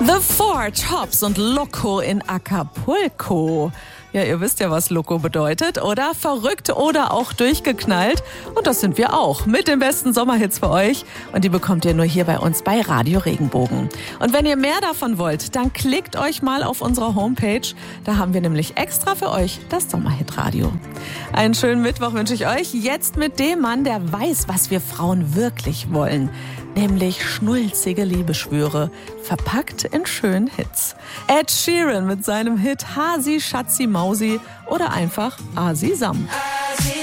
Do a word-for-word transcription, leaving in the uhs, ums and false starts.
The Four Tops und Loco in Acapulco. Ja, ihr wisst ja, was Loco bedeutet, oder? Verrückt oder auch durchgeknallt. Und das sind wir auch, mit den besten Sommerhits für euch. Und die bekommt ihr nur hier bei uns bei Radio Regenbogen. Und wenn ihr mehr davon wollt, dann klickt euch mal auf unsere Homepage. Da haben wir nämlich extra für euch das Sommerhitradio. Einen schönen Mittwoch wünsche ich euch. Jetzt mit dem Mann, der weiß, was wir Frauen wirklich wollen. Nämlich schnulzige Liebesschwüre, verpackt in schönen Hits. Ed Sheeran mit seinem Hit Hasi Schatzi Mausi oder einfach Asi Sam.